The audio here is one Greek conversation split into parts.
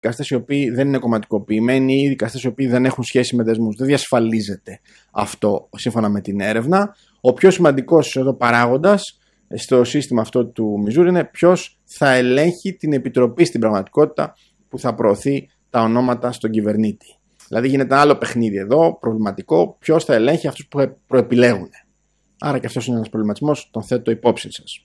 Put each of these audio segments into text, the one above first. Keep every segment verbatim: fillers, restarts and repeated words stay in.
δικαστές οι οποίοι δεν είναι κομματικοποιημένοι ή δικαστές οι οποίοι δεν έχουν σχέση με δεσμούς. Δεν διασφαλίζεται αυτό σύμφωνα με την έρευνα. Ο πιο σημαντικός εδώ παράγοντας στο σύστημα αυτό του Μιζούρι είναι ποιος θα ελέγχει την επιτροπή στην πραγματικότητα που θα προωθεί τα ονόματα στον κυβερνήτη. Δηλαδή γίνεται ένα άλλο παιχνίδι εδώ, προβληματικό, ποιος θα ελέγχει αυτούς που προεπιλέγουν. Άρα και αυτός είναι ένας προβληματισμός, τον θέτω υπόψη σας.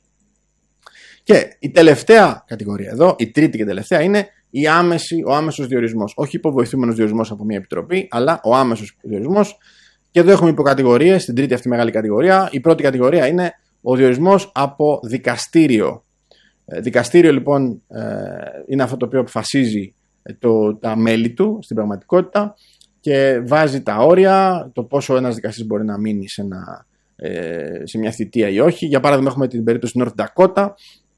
Και η τελευταία κατηγορία εδώ, η τρίτη και τελευταία, είναι η άμεση, ο άμεσος διορισμός. Όχι υποβοηθούμενος διορισμός από μια επιτροπή, αλλά ο άμεσος διορισμός. Και εδώ έχουμε υποκατηγορίες, στην τρίτη αυτή μεγάλη κατηγορία. Η πρώτη κατηγορία είναι ο διορισμός από δικαστήριο. Δικαστήριο λοιπόν είναι αυτό το οποίο αποφασίζει το, τα μέλη του στην πραγματικότητα και βάζει τα όρια, το πόσο ένας δικαστής μπορεί να μείνει σε, ένα, σε μια θητεία ή όχι. Για παράδειγμα έχουμε την περίπτωση North Dakota,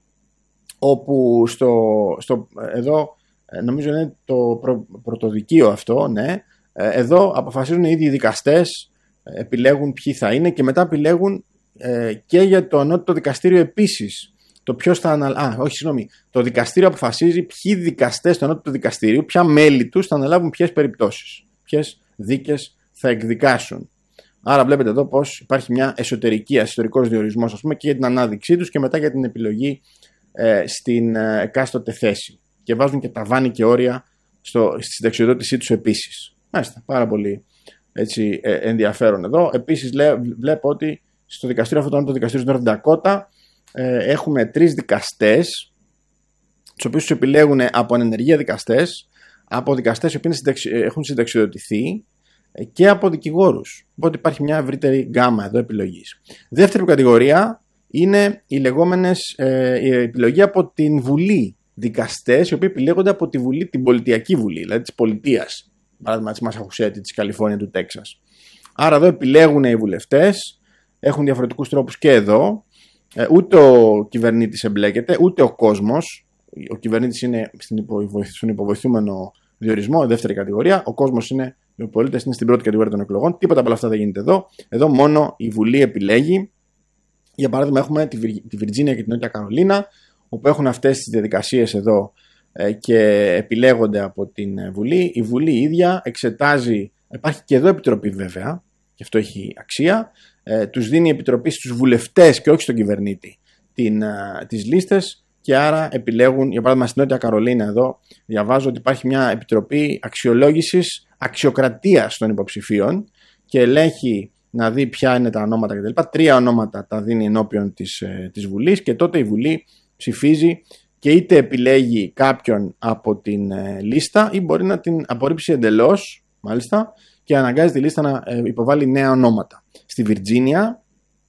όπου στο, στο, εδώ νομίζω είναι το προ, πρωτοδικείο αυτό, ναι. Εδώ αποφασίζουν οι ίδιοι οι δικαστές, επιλέγουν ποιοι θα είναι και μετά επιλέγουν ε, και για το ανώτατο δικαστήριο επίσης. Το ποιος θα αναλάβει. Α, όχι, συγγνώμη. Το δικαστήριο αποφασίζει ποιοι δικαστές του ανώτατου δικαστηρίου, ποια μέλη τους θα αναλάβουν ποιες περιπτώσεις, ποιες δίκες θα εκδικάσουν. Άρα βλέπετε εδώ πως υπάρχει μια εσωτερική, εσωτερικός διορισμός, ας πούμε, και για την ανάδειξή τους και μετά για την επιλογή ε, στην ε, εκάστοτε θέση. Και βάζουν και ταβάνι και όρια στο, στη συνταξιοδότησή τους επίσης. Μάλιστα, πάρα πολύ έτσι, ε, ενδιαφέρον εδώ. Επίσης λέ, βλέπω ότι στο δικαστήριο αυτό το δικαστήριο του North Dakota ε, έχουμε τρεις δικαστές, τους οποίους τους επιλέγουν από ανενεργεία δικαστές, από δικαστές οι οποίοι συνταξι, έχουν συνταξιοδοτηθεί και από δικηγόρους. Οπότε υπάρχει μια ευρύτερη γκάμα εδώ επιλογής. Δεύτερη κατηγορία είναι οι λεγόμενες ε, η επιλογή από την Βουλή. Δικαστές οι οποίοι επιλέγονται από τη Βουλή, την Πολιτιακή Βουλή, δηλαδή της Πολιτείας. Παράδειγμα της Μασαχουσέτη, της Καλιφόρνια, του Τέξας. Άρα εδώ επιλέγουν οι βουλευτές, έχουν διαφορετικούς τρόπους και εδώ. Ε, ούτε ο κυβερνήτης εμπλέκεται, ούτε ο κόσμος. Ο κυβερνήτης είναι στον υποβοηθούμενο διορισμό, δεύτερη κατηγορία. Ο κόσμος είναι, οι πολίτες είναι στην πρώτη κατηγορία των εκλογών. Τίποτα από όλα αυτά δεν γίνεται εδώ. Εδώ μόνο η Βουλή επιλέγει. Για παράδειγμα, έχουμε τη Βιρτζίνια και την Νότια Καρολίνα, όπου έχουν αυτές τις διαδικασίες εδώ και επιλέγονται από την Βουλή. Η Βουλή ίδια εξετάζει, υπάρχει και εδώ επιτροπή βέβαια, και αυτό έχει αξία, ε, τους δίνει επιτροπή στους βουλευτές και όχι στον κυβερνήτη την, α, τις λίστες και άρα επιλέγουν, για παράδειγμα στην Νότια Καρολίνα εδώ διαβάζω ότι υπάρχει μια επιτροπή αξιολόγησης αξιοκρατίας των υποψηφίων και ελέγχει να δει ποια είναι τα ονόματα κτλ. Τρία ονόματα τα δίνει ενώπιον της, ε, της Βουλής και τότε η Βουλή ψηφίζει και είτε επιλέγει κάποιον από την ε, λίστα ή μπορεί να την απορρίψει εντελώς, μάλιστα, και αναγκάζει τη λίστα να ε, υποβάλει νέα ονόματα. Στη Βιρτζίνια,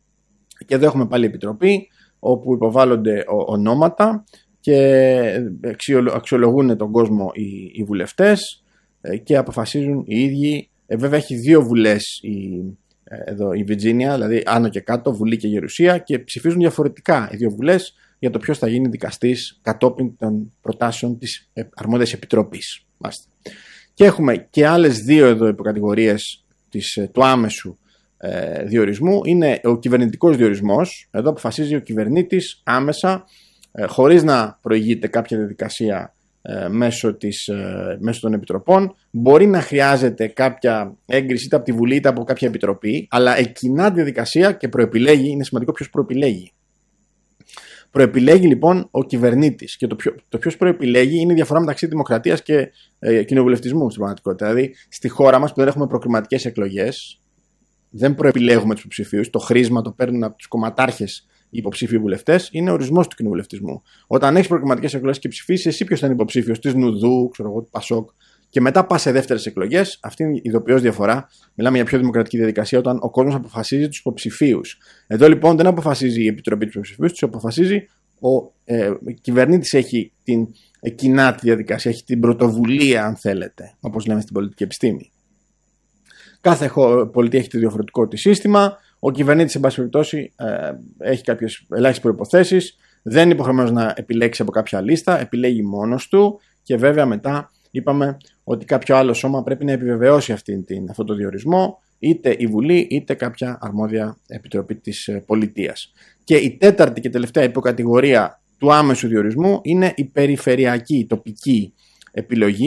και εδώ έχουμε πάλι επιτροπή, όπου υποβάλλονται ο, ονόματα και αξιολογούν τον κόσμο οι, οι βουλευτές ε, και αποφασίζουν οι ίδιοι. Ε, βέβαια έχει δύο βουλές η, ε, εδώ, η Βιρτζίνια, δηλαδή άνω και κάτω, Βουλή και Γερουσία, και ψηφίζουν διαφορετικά οι δύο βουλές για το ποιος θα γίνει δικαστής κατόπιν των προτάσεων της αρμόδιας επιτροπής. Μάλιστα. Και έχουμε και άλλες δύο εδώ υποκατηγορίες της, του άμεσου ε, διορισμού. Είναι ο κυβερνητικός διορισμός. Εδώ αποφασίζει ο κυβερνήτης άμεσα, ε, χωρίς να προηγείται κάποια διαδικασία ε, μέσω, της, ε, μέσω των επιτροπών. Μπορεί να χρειάζεται κάποια έγκριση είτε από τη Βουλή είτε από κάποια επιτροπή, αλλά εκκινά τη διαδικασία και προεπιλέγει. Είναι σημαντικό ποιος προεπιλέγει. Προεπιλέγει λοιπόν ο κυβερνήτης. Και το, ποιο, το ποιος προεπιλέγει είναι η διαφορά μεταξύ δημοκρατίας και ε, κοινοβουλευτισμού στην πραγματικότητα. Δηλαδή, στη χώρα μας που δεν έχουμε προκριματικές εκλογές, δεν προεπιλέγουμε τους υποψηφίους. Το χρήσμα το παίρνουν από τους κομματάρχες οι υποψήφιοι βουλευτές. Είναι ορισμός του κοινοβουλευτισμού. Όταν έχεις προκριματικές εκλογές και ψηφίσεις, εσύ ποιος θα είναι υποψήφιος, της Νουδού, ξέρω εγώ, του Πασόκ, και μετά πας σε δεύτερες εκλογές, αυτή είναι η ειδοποιώς διαφορά. Μιλάμε για πιο δημοκρατική διαδικασία όταν ο κόσμος αποφασίζει τους υποψηφίους. Εδώ λοιπόν δεν αποφασίζει η Επιτροπή του υποψηφίου, τους αποφασίζει ο ε, κυβερνήτης. Έχει την ε, κοινά τη διαδικασία, έχει την πρωτοβουλία, αν θέλετε, όπως λέμε στην πολιτική επιστήμη. Κάθε πολιτεία έχει το διαφορετικό της σύστημα. Ο κυβερνήτης, εν πάση περιπτώσει, ε, έχει κάποιες ελάχιστες προϋποθέσεις. Δεν είναι υποχρεωμένος να επιλέξει από κάποια λίστα, επιλέγει μόνος του και βέβαια μετά. Είπαμε ότι κάποιο άλλο σώμα πρέπει να επιβεβαιώσει αυτή την, αυτό το διορισμό, είτε η Βουλή είτε κάποια αρμόδια επιτροπή της πολιτείας. Και η τέταρτη και τελευταία υποκατηγορία του άμεσου διορισμού είναι η περιφερειακή, η τοπική επιλογή.